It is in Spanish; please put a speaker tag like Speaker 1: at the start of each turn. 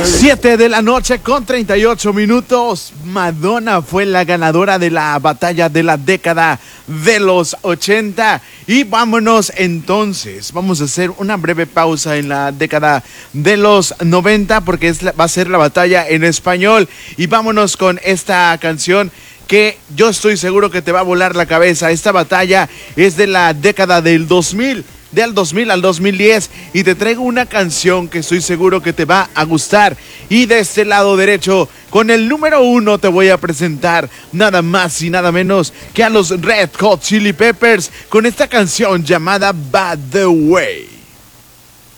Speaker 1: 7 de la noche con 38 minutos. Madonna fue la ganadora de la batalla de la década de los 80. Y vámonos entonces. Vamos a hacer una breve pausa en la década de los 90 porque va a ser la batalla en español. Y vámonos con esta canción que yo estoy seguro que te va a volar la cabeza. Esta batalla es de la década del 2000. Del 2000 al 2010 y te traigo una canción que estoy seguro que te va a gustar. Y de este lado derecho, con el número 1 te voy a presentar nada más y nada menos que a los Red Hot Chili Peppers con esta canción llamada Bad the Way.